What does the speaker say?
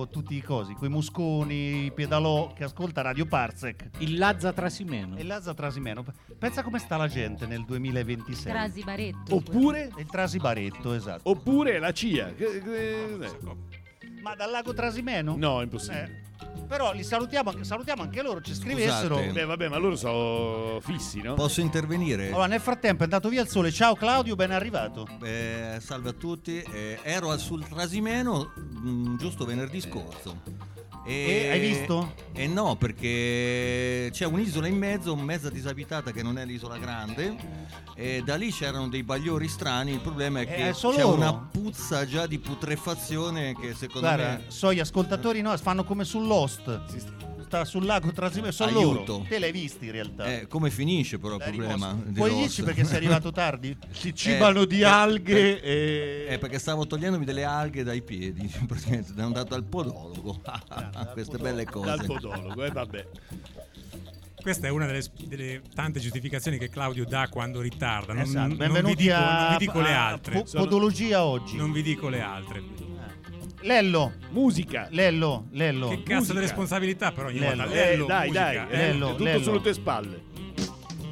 tutti i cosi, quei musconi, i pedalò che ascolta Radio Parsec. Il Lazza Trasimeno. E Lazza Trasimeno. Pensa come sta la gente nel 2026. Trasibaretto. Oppure Il Trasibaretto, esatto. Oppure la CIA. Ma dal lago Trasimeno? No, è impossibile. Però li salutiamo anche loro, ci scrivessero. Scusate. Beh, vabbè, ma loro sono fissi, no? Posso intervenire? Allora, nel frattempo è andato via il sole. Ciao Claudio, ben arrivato. Salve a tutti. Ero sul Trasimeno giusto venerdì scorso. E hai visto? No, perché c'è un'isola in mezzo, mezza disabitata, che non è l'isola grande, e da lì c'erano dei bagliori strani. Il problema è che c'è una puzza già di putrefazione che secondo me... So, gli ascoltatori fanno come su Lost. Sta sul lago Trasimeno, sono loro. Te l'hai visti in realtà. Come finisce però il problema? Puoi dirci perché sei arrivato tardi? Si cibano di alghe perché stavo togliendomi delle alghe dai piedi, praticamente sono andato al podologo. Queste belle cose. Dal podologo, vabbè. Questa è una delle tante giustificazioni che Claudio dà quando ritarda. Non Benvenuti vi dico le altre. Podologia oggi. Non vi dico le altre. Lello. Musica. Lello. Che cazzo di responsabilità però ogni volta. Dai, musica. dai. È tutto sulle tue spalle.